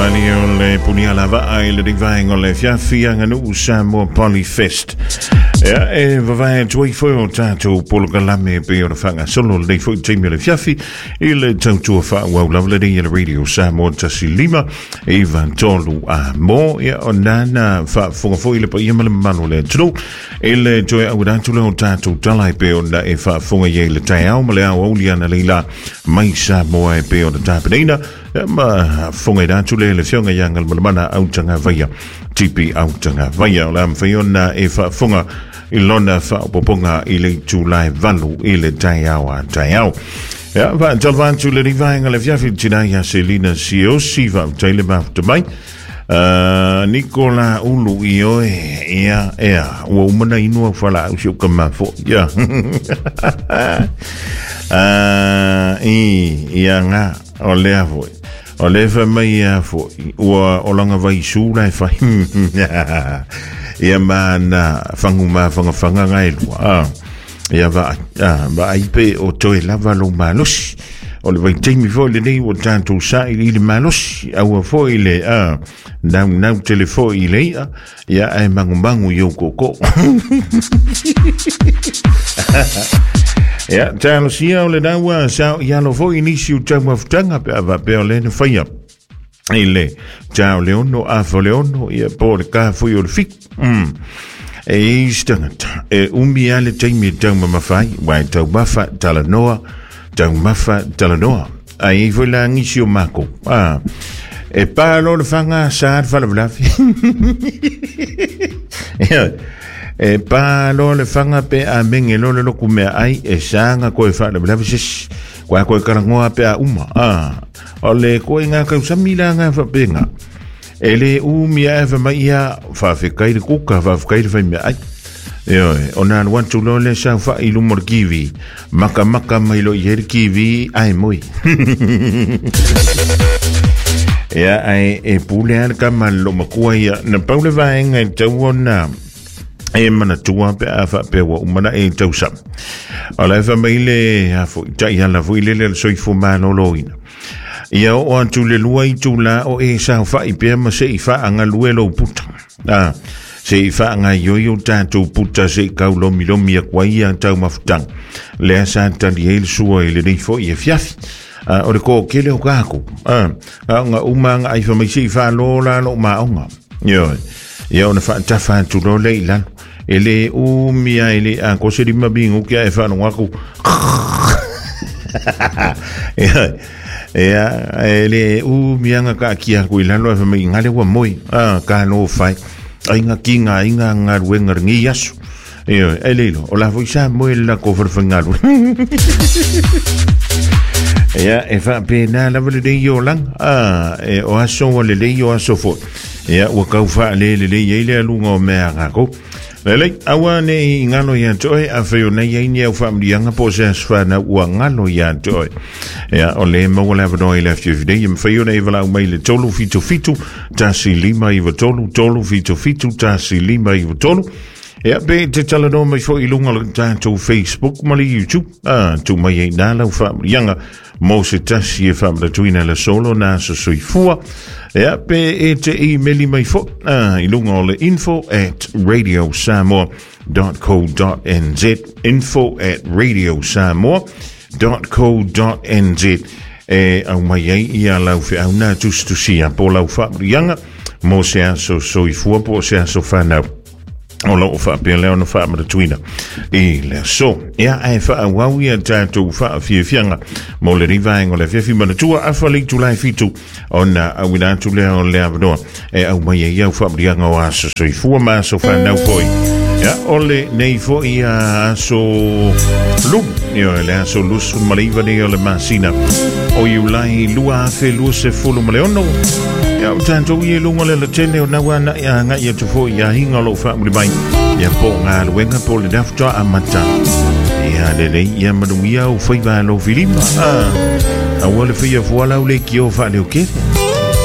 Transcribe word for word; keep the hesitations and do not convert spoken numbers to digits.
mani o le punia lava ai le divaingo le fiafia nganu Samoa Polyfest. Ja, e vavai tui foi o tātou polokalame pe o na whanga solo le foi teimi le fiafi i le tautua wha wau lavlere i le radio Samoa tasi lima e van tolu a mo ia o nana wha whunga foi le pa ia male manu le tunu e le joe au ratu le o tātou talai pe o na e wha whunga ye le tai au male au auliana leila mai Samoa e pe o na tāpenina ma whunga i ratu le le whionga yangal malamana au tanga vaia tipi au tanga vaia o la mwhaiona e wha whunga i lona whaopoponga i le tūlai valu i le tai au a tai au. Ia, wha talvantu le rivaenga le fiafi tinai a Selina Siosi wha taile mafta mai. Uh, Nicola ulu i oe ia ea ua umana inua whala au siuka mafo. Ia. uh, I ia ngā o lea foi. O lefa mai a foi. Ua olanga vai sūra e whai. Ia mana whangu ma whanga whanga ngai lua. Ah. Ia va ah, va aipe o toe lava lo malosi. O le vai teimi foi le nei o tātou sa i le malosi. Aua foi le ah, nau nau telefoi le ia. Ia ai mangu mangu i o koko. Ia tālo sia o le naua sao ia lo foi inisi u tau mafutanga pe ava pe o le ne whaia. Ele tau leono a leono ia po le ka foi o le fik. Mm. E istangata e umi ale teimi tau mamafai wai tau mafa talanoa tau mafa talanoa ai foi la ngisi o mako ah e pa lo le fanga saad fala blafi e pa lo le fanga pe a menge lo le lokume ai e sanga ko e fala blafi sis kwa ko karangoa pe a uma ah ole ko inga ka samila nga fa penga ele u mia eva maia fa fe kai kuka fa kai fa mia ai yo ona want to lo le sa fa ilu morkivi maka maka mai lo yer kivi ai moi ya ai e pule al kamal lo makua ya na paule va en el tawona e mana tua pe afa pe wa umana e tausa ala fa mai le afo tai ala fu ile le soi fu mano loina. Ia o antu le lua i tūla o e sa wha i pia ma se i wha anga luelo puta. Ah, se i wha anga yoyo tātou puta se i kau lomi lomi a kwa ia tau mafutang. Lea sa tali heil sua i le neifo i e fiafi. Ah, o le ko kele o kako. Ah, nga umanga ai wha mai se i wha lola lo maonga. Ia, ia o na wha tafa tu lo le ilano. E le umia e le a ko se rima bingu kia e wha no ngaku. Ia, Ea, ele u mianga ka kia ku ilano fa mai ngale wa moi. Ah, ka no fai. Ai nga kinga inga nga ruenga ngi yasu. Eo, ele lo, o la foi sa moi la ko ferfangalu. Ea, e fa pena la vele de yo lang. Ah, e o aso wale le yo aso fo. Ea, wa ka fa le le le ile lunga o mea ko. Lele, awa ne ngano ya toi a feo na ya ni au family anga po se sfana wa ngano ya toi. Ya ole mo wala no ile fio vide im feo na eva mai le tolu fitu fitu tasi lima i tolu tolu fitu fitu tasi lima i tolu. Ja, be te tala no mai fo ilunga ta to Facebook ma le YouTube. Ah, tu mai na la family anga mo se tasi e family tuina le solo na so sui fua. Ja, pe e te e-maili mai fo. Ah, ilunga ole info at radio samoa dot co dot n z. Info at radio samoa dot co dot n z. E au mai ai ia lau fe au na tustu sia po lau family anga mo se aso sui fua po se aso whanau. O lo fa pe le ona fa ma tuina e le so ya ai fa wa wi ta tu fa fi fianga mo le riva en le fi ma tu a fa li tu lai fitu ona a wina tu le on le abdo e au mai ya fa brianga wa so so fu ma so fa na poi ya ole nei fo ia so lu io le so lu su ma liva de le masina o you lai lua fe lu se fulu ma le ono ya tanto ye lunga le tene na wana ya nga ye tu fo ya hinga lo fa mri bai ya po nga le wenga po le dafta amata ya le le ya madumia o foi ba lo filima ah a wole foi ya voila o le ki o fa le o ke